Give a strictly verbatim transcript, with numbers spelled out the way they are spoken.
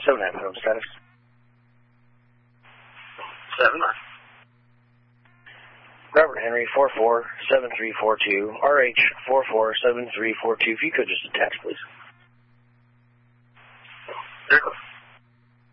seven nine, home status. seven nine. Robert Henry, four four seven three four two, R H four four seven three four two. If you could just attach, please. There you go.